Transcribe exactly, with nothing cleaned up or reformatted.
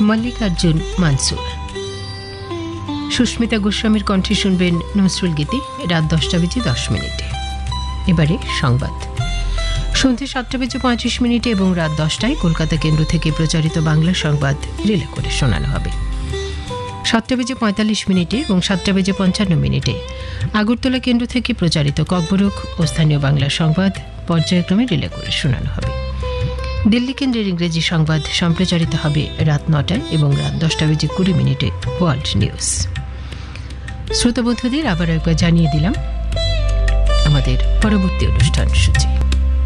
মল্লিকার্জুন মানসুর। সুস্মিতা গোস্বামীর কণ্ঠে শুনবেন নজরুল গীতি রাত দশটা বেজে দশ মিনিটে। এবারে সংবাদ সন্ধ্যে সাতটা বেজে পঁয়ত্রিশ মিনিটে এবং রাত দশটায় কলকাতা কেন্দ্র থেকে প্রচারিত বাংলা সংবাদ রিলে করে শোনানো হবে। সাতটা বেজে পঁয়তাল্লিশ মিনিটে এবং সাতটা বেজে পঞ্চান্ন মিনিটে আগরতলা কেন্দ্র থেকে প্রচারিত ককবরক ও স্থানীয় বাংলা সংবাদ পর্যায়ক্রমে রিলে করে শোনানো হবে। দিল্লি কেন্দ্রের ইংরেজি সংবাদ সম্প্রচারিত হবে রাত নটায় এবং রাত দশটা বেজে কুড়ি মিনিটে ওয়ার্ল্ড নিউজ। শ্রোতা বন্ধুদের আবার একবার জানিয়ে দিলাম আমাদের পরবর্তী অনুষ্ঠান সূচি।